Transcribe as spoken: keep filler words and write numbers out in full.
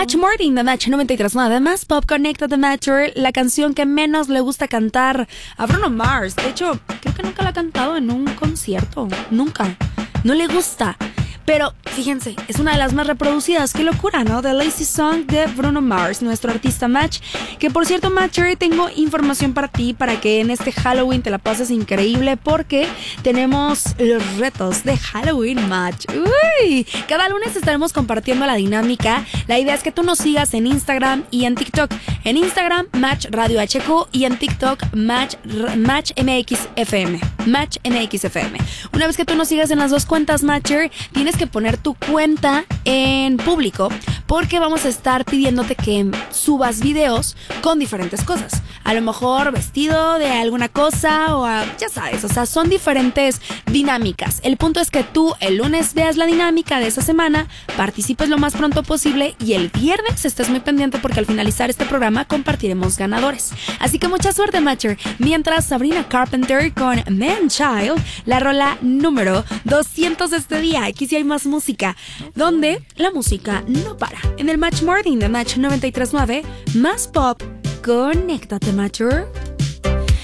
Match Morning de Match noventa y tres punto nueve. Más Pop Connecta de Matcher, la canción que menos le gusta cantar a Bruno Mars. De hecho, creo que nunca la ha cantado en un concierto. Nunca. No le gusta. Pero fíjense, es una de las más reproducidas. Qué locura, ¿no? The Lazy Song de Bruno Mars, nuestro artista Match. Que por cierto, Matcher, tengo información para ti para que en este Halloween te la pases increíble, porque tenemos los retos de Halloween, Match. Uy, cada lunes estaremos compartiendo la dinámica. La idea es que tú nos sigas en Instagram y en TikTok. En Instagram, Match Radio H Q, y en TikTok, Match, Match M X F M. Match M X F M. Una vez que tú nos sigas en las dos cuentas, Matcher, tienes que poner tu cuenta en público, porque vamos a estar pidiéndote que subas videos con diferentes cosas. A lo mejor vestido de alguna cosa o a, ya sabes, o sea, son diferentes dinámicas. El punto es que tú el lunes veas la dinámica de esa semana, participes lo más pronto posible y el viernes estés muy pendiente, porque al finalizar este programa compartiremos ganadores. Así que mucha suerte, Matcher. Mientras, Sabrina Carpenter con Man Child, la rola número doscientos de este día. Aquí sí hay más música, donde la música no para. En el Match Morning de Match noventa y tres punto nueve, más pop. Conéctate, Matcher.